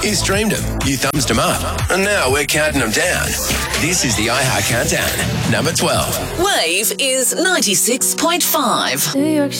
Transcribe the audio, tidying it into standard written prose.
You streamed them, you thumbs them up, and now we're counting them down. This is the iHeart Countdown, number 12. Wave is 96.5. New York